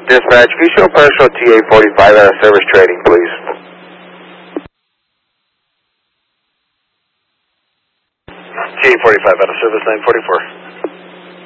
Dispatch, can you show partial TA-45 out of service trading, please? TA-45 out of service, 944.